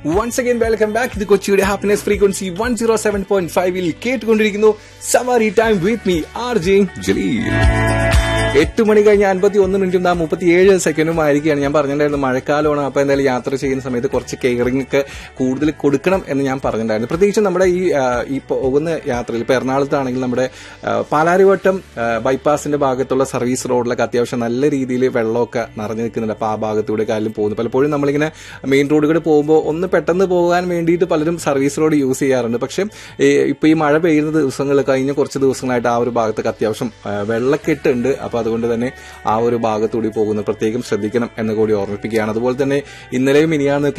Once again welcome back. ഇത് കൊച്ചിയുടെ happiness frequency 107.5 കേട്ടുകൊണ്ടിരിക്കുന്നു സവാരി time with me RJ Jaleel. 8 മണി കഴിഞ്ഞ് 51 37 സെക്കൻഡുമായിരിക്കുകയാണ്. ഞാൻ പറഞ്ഞിട്ടുണ്ടായിരുന്നു മഴക്കാലമാണ്, അപ്പൊ എന്തായാലും യാത്ര ചെയ്യുന്ന സമയത്ത് കുറച്ച് കെയറിംഗ് ഒക്കെ കൂടുതൽ കൊടുക്കണം എന്ന് ഞാൻ പറഞ്ഞിട്ടുണ്ടായിരുന്നു. പ്രത്യേകിച്ച് നമ്മുടെ ഈ പോകുന്ന യാത്രയിൽ ഇപ്പൊ എറണാകുളത്താണെങ്കിൽ നമ്മുടെ പാലാരിവട്ടം ബൈപ്പാസിന്റെ ഭാഗത്തുള്ള സർവീസ് റോഡിലൊക്കെ അത്യാവശ്യം നല്ല രീതിയിൽ വെള്ളമൊക്കെ നിറഞ്ഞു നിൽക്കുന്നുണ്ട്. അപ്പൊ ആ ഭാഗത്തൂടെ കാര്യം പോകുന്നു. പലപ്പോഴും നമ്മളിങ്ങനെ മെയിൻ റോഡുകൂടെ പോകുമ്പോൾ ഒന്ന് പെട്ടെന്ന് പോകാൻ വേണ്ടിയിട്ട് പലരും സർവീസ് റോഡ് യൂസ് ചെയ്യാറുണ്ട്. പക്ഷെ ഇപ്പൊ ഈ മഴ പെയ്യുന്ന ദിവസങ്ങൾ കഴിഞ്ഞ കുറച്ച് ദിവസങ്ങളായിട്ട് ആ ഒരു ഭാഗത്തൊക്കെ അത്യാവശ്യം വെള്ളക്കെട്ടുണ്ട്. അപ്പൊ അതുകൊണ്ട് തന്നെ ആ ഒരു ഭാഗത്തൂടി പോകുന്നത് പ്രത്യേകം ശ്രദ്ധിക്കണം എന്ന് കൂടി ഓർമ്മിപ്പിക്കുകയാണ്. അതുപോലെ തന്നെ ഇന്നലെയും ഇനിയാണ്